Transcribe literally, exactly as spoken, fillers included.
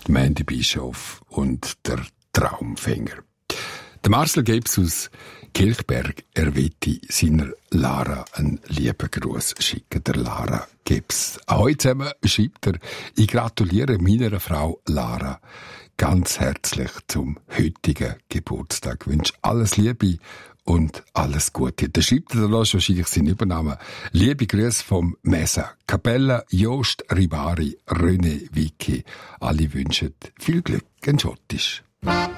Mandy Bischof und der Traumfänger. Der Marcel Gebs aus Kilchberg, er wollte seiner Lara einen lieben Gruß schicken. Der Lara Gebs. Heute zusammen schreibt er: Ich gratuliere meiner Frau Lara ganz herzlich zum heutigen Geburtstag. Ich wünsche alles Liebe und alles Gute. Da schreibt er dann wahrscheinlich seinen Übernamen. Liebe Grüße vom Mesa, Capella, Jost, Ribari, René, Vicky. Alle wünschen viel Glück in Schottisch.